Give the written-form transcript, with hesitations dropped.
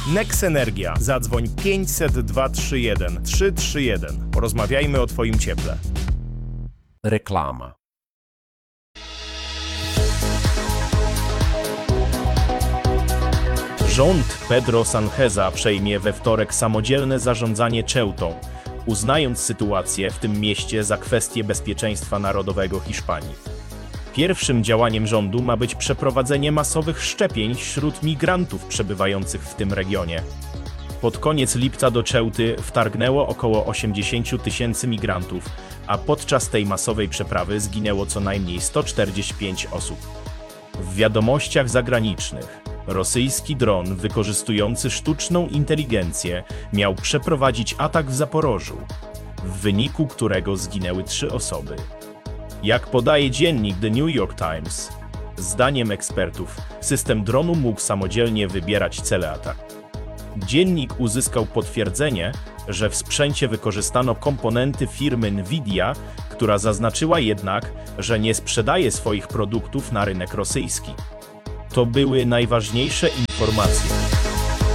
Nex Energia. Zadzwoń 500 231 331. Porozmawiajmy o Twoim cieple. Reklama. Rząd Pedro Sancheza przejmie we wtorek samodzielne zarządzanie Ceutą, uznając sytuację w tym mieście za kwestię bezpieczeństwa narodowego Hiszpanii. Pierwszym działaniem rządu ma być przeprowadzenie masowych szczepień wśród migrantów przebywających w tym regionie. Pod koniec lipca do Ceuty wtargnęło około 80 tysięcy migrantów, a podczas tej masowej przeprawy zginęło co najmniej 145 osób. W wiadomościach zagranicznych rosyjski dron wykorzystujący sztuczną inteligencję miał przeprowadzić atak w Zaporożu, w wyniku którego zginęły 3 osoby. Jak podaje dziennik The New York Times, zdaniem ekspertów, system dronu mógł samodzielnie wybierać cele ataku. Dziennik uzyskał potwierdzenie, że w sprzęcie wykorzystano komponenty firmy Nvidia, która zaznaczyła jednak, że nie sprzedaje swoich produktów na rynek rosyjski. To były najważniejsze informacje.